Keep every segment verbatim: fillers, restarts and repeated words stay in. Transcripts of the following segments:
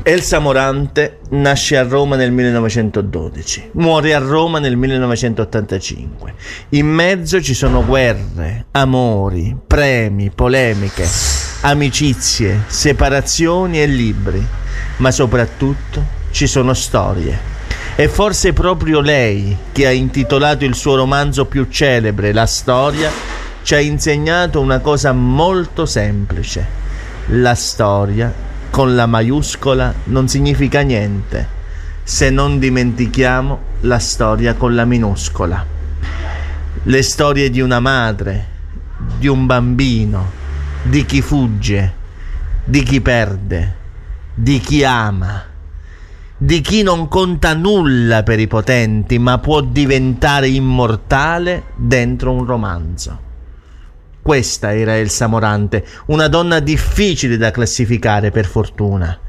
Elsa Morante nasce a Roma nel millenovecentododici, muore a Roma nel millenovecentottantacinque. In mezzo ci sono guerre, amori, premi, polemiche, amicizie, separazioni e libri, ma soprattutto ci sono storie. E forse proprio lei, che ha intitolato il suo romanzo più celebre La storia, ci ha insegnato una cosa molto semplice: la storia con la maiuscola non significa niente se non dimentichiamo la storia con la minuscola. Le storie di una madre, di un bambino, di chi fugge, di chi perde, di chi ama, di chi non conta nulla per i potenti ma può diventare immortale dentro un romanzo. Questa era Elsa Morante, una donna difficile da classificare, per fortuna.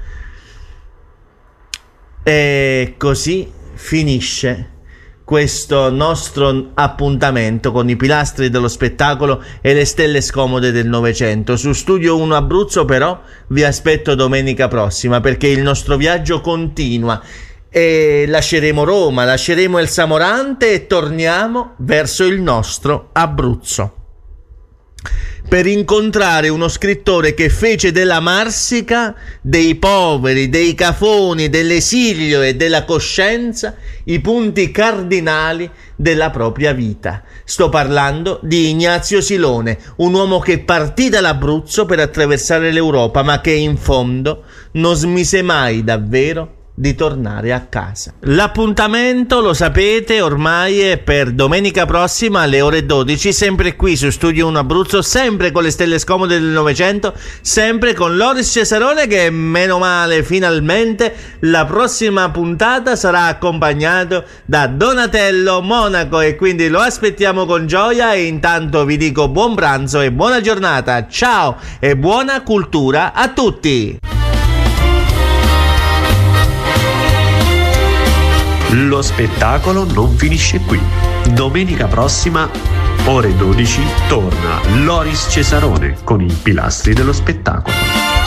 E così finisce questo nostro appuntamento con i pilastri dello spettacolo e le stelle scomode del Novecento. Su Studio uno Abruzzo però vi aspetto domenica prossima, perché il nostro viaggio continua e lasceremo Roma, lasceremo Elsa Morante e torniamo verso il nostro Abruzzo, per incontrare uno scrittore che fece della Marsica, dei poveri, dei cafoni, dell'esilio e della coscienza i punti cardinali della propria vita. Sto parlando di Ignazio Silone, un uomo che partì dall'Abruzzo per attraversare l'Europa, ma che in fondo non smise mai davvero di tornare a casa. L'appuntamento, lo sapete ormai, è per domenica prossima alle ore dodici, sempre qui su Studio uno Abruzzo, sempre con le stelle scomode del Novecento, sempre con Loris Cesarone, che meno male finalmente la prossima puntata sarà accompagnato da Donatello Monaco, e quindi lo aspettiamo con gioia. E intanto vi dico buon pranzo e buona giornata, ciao e buona cultura a tutti. Lo spettacolo non finisce qui. Domenica prossima, ore dodici, torna Loris Cesarone con i pilastri dello spettacolo.